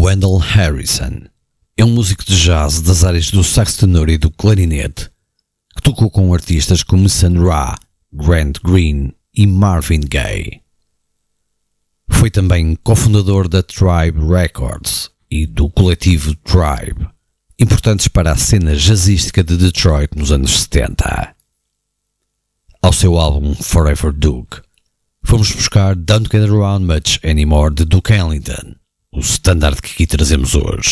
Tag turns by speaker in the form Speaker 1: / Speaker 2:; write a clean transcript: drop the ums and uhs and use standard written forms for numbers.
Speaker 1: Wendell Harrison é um músico de jazz das áreas do sax tenor e do clarinete que tocou com artistas como Sun Ra, Grant Green e Marvin Gaye. Foi também cofundador da Tribe Records e do coletivo Tribe, importantes para a cena jazzística de Detroit nos anos 70. Ao seu álbum Forever Duke, fomos buscar Don't Get Around Much Anymore de Duke Ellington, o standard que aqui trazemos hoje.